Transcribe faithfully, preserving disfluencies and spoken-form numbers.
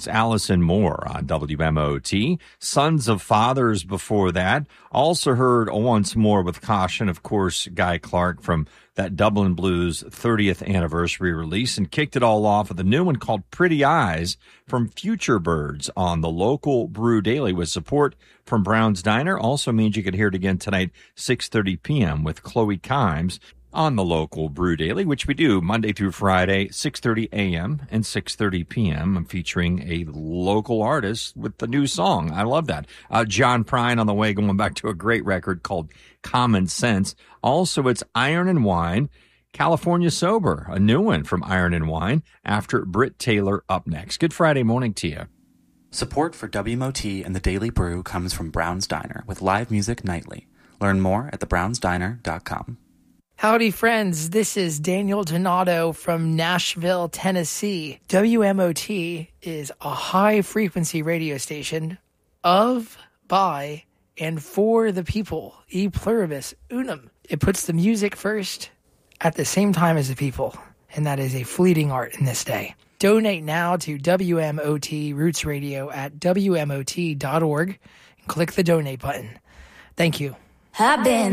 It's Allison Moore on W M O T. Sons of Fathers before that. Also heard Once More with Caution, of course, Guy Clark from that Dublin Blues thirtieth anniversary release, and kicked it all off with a new one called Pretty Eyes from Future Birds on the local Brew Daily with support from Brown's Diner. Also means you could hear it again tonight, six thirty p.m. with Chloe Kimes on the local Brew Daily, which we do Monday through Friday, six thirty a.m. and six thirty p.m. I'm featuring a local artist with the new song. I love that. Uh, John Prine on the way, going back to a great record called Common Sense. Also, it's Iron and Wine, California Sober, a new one from Iron and Wine, after Britt Taylor up next. Good Friday morning to you. Support for W M O T and the Daily Brew comes from Brown's Diner with live music nightly. Learn more at the browns diner dot com. Howdy, friends. This is Daniel Donato from Nashville, Tennessee. W M O T is a high-frequency radio station of, by, and for the people. E pluribus unum. It puts the music first at the same time as the people, and that is a fleeting art in this day. Donate now to W M O T Roots Radio at W M O T dot org and click the donate button. Thank you. I've been